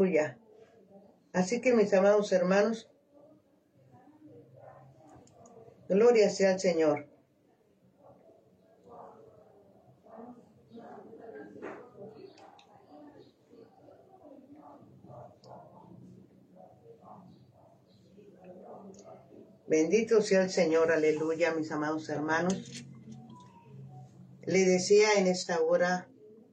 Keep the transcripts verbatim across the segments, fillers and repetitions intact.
Aleluya. Así que mis amados hermanos, gloria sea al Señor. Bendito sea el Señor, aleluya, mis amados hermanos. Le decía en esta hora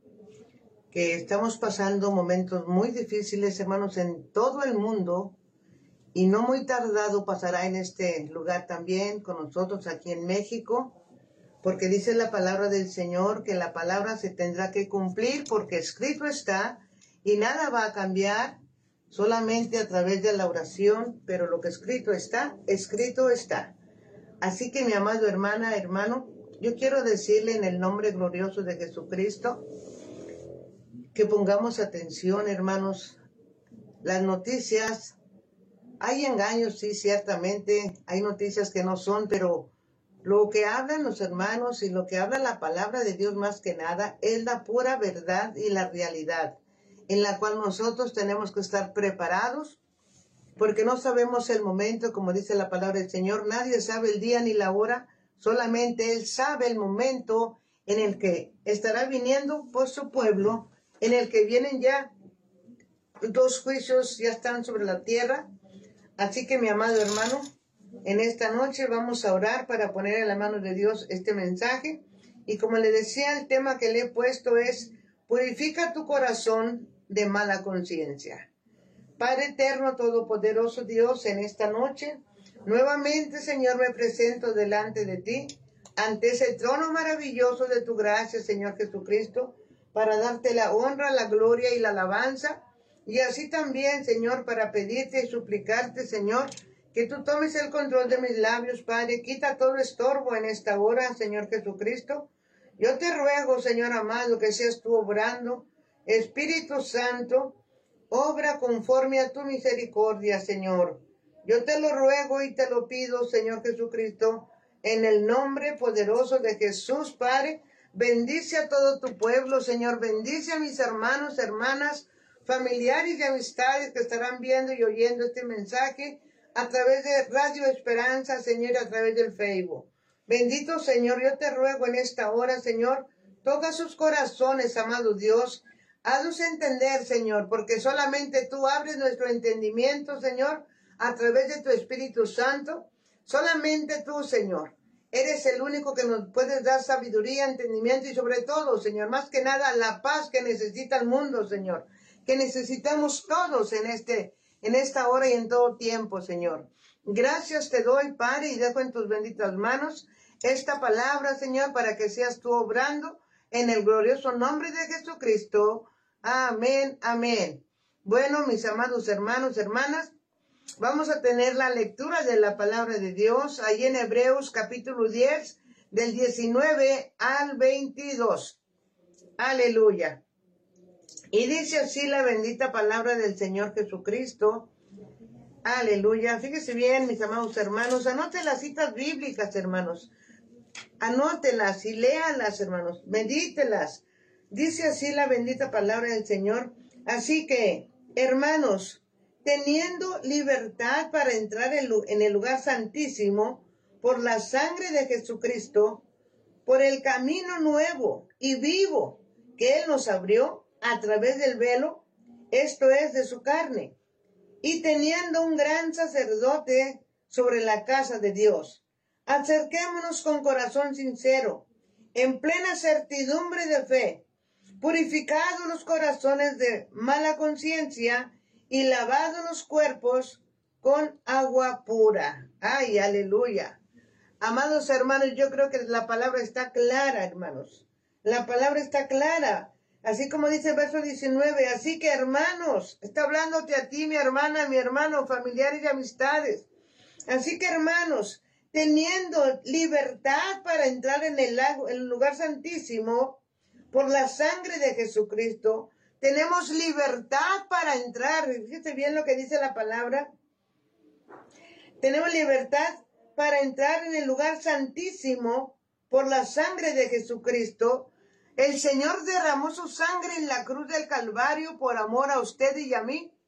que estamos pasando momentos muy difíciles, hermanos, en todo el mundo, y no muy tardado pasará en este lugar también con nosotros aquí en México, porque dice la palabra del Señor que la palabra se tendrá que cumplir porque escrito está y nada va a cambiar solamente a través de la oración, pero lo que escrito está, escrito está. Así que mi amado hermana, hermano, yo quiero decirle en el nombre glorioso de Jesucristo que pongamos atención, hermanos. Las noticias, hay engaños, sí, ciertamente, hay noticias que no son, pero lo que hablan los hermanos y lo que habla la palabra de Dios más que nada es la pura verdad y la realidad, en la cual nosotros tenemos que estar preparados, porque no sabemos el momento, como dice la palabra del Señor, nadie sabe el día ni la hora, solamente Él sabe el momento en el que estará viniendo por su pueblo, en el que vienen ya dos juicios, ya están sobre la tierra. Así que mi amado hermano, en esta noche vamos a orar para poner en la mano de Dios este mensaje. Y como le decía, el tema que le he puesto es: purifica tu corazón de mala conciencia. Padre eterno, todopoderoso Dios, en esta noche, nuevamente, Señor, me presento delante de ti, ante ese trono maravilloso de tu gracia, Señor Jesucristo, para darte la honra, la gloria y la alabanza. Y así también, Señor, para pedirte y suplicarte, Señor, que tú tomes el control de mis labios, Padre. Quita todo estorbo en esta hora, Señor Jesucristo. Yo te ruego, Señor amado, que seas tú obrando. Espíritu Santo, obra conforme a tu misericordia, Señor. Yo te lo ruego y te lo pido, Señor Jesucristo, en el nombre poderoso de Jesús, Padre. Bendice a todo tu pueblo, Señor. Bendice a mis hermanos, hermanas, familiares y amistades que estarán viendo y oyendo este mensaje a través de Radio Esperanza, Señor, a través del Facebook. Bendito Señor, yo te ruego en esta hora, Señor, toca sus corazones, amado Dios. Haznos entender, Señor, porque solamente tú abres nuestro entendimiento, Señor, a través de tu Espíritu Santo. Solamente tú, Señor, eres el único que nos puedes dar sabiduría, entendimiento y sobre todo, Señor, más que nada, la paz que necesita el mundo, Señor, que necesitamos todos en este, en esta hora y en todo tiempo, Señor. Gracias te doy, Padre, y dejo en tus benditas manos esta palabra, Señor, para que seas tú obrando en el glorioso nombre de Jesucristo. Amén, amén. Bueno, mis amados hermanos, hermanas, vamos a tener la lectura de la palabra de Dios ahí en Hebreos capítulo diez, del diecinueve al veintidós. Aleluya. Y dice así la bendita palabra del Señor Jesucristo. Aleluya. Fíjese bien, mis amados hermanos, anoten las citas bíblicas, hermanos. Anótelas y léalas, hermanos. Medítelas. Dice así la bendita palabra del Señor. Así que, hermanos, teniendo libertad para entrar en el lugar santísimo por la sangre de Jesucristo, por el camino nuevo y vivo que Él nos abrió a través del velo, esto es, de su carne, y teniendo un gran sacerdote sobre la casa de Dios, acerquémonos con corazón sincero, en plena certidumbre de fe, purificados los corazones de mala conciencia y lavados los cuerpos con agua pura. ¡Ay, aleluya! Amados hermanos, yo creo que la palabra está clara, hermanos. La palabra está clara. Así como dice el verso diecinueve, así que hermanos, está hablándote a ti, mi hermana, mi hermano, familiares y amistades. Así que hermanos, teniendo libertad para entrar en el, lago, en el lugar santísimo, por la sangre de Jesucristo, tenemos libertad para entrar. Fíjate bien lo que dice la palabra. Tenemos libertad para entrar en el lugar santísimo por la sangre de Jesucristo. El Señor derramó su sangre en la cruz del Calvario por amor a usted y a mí,